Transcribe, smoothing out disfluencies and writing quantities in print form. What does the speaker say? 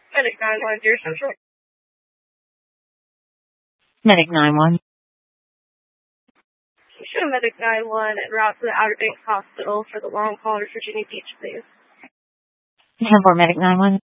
Medic 9-1, Deer Central. Medic 9-1. Show Medic 9-1 en route to the Outer Banks Hospital for the long haul to Virginia Beach, please. 10-4, Medic 9-1.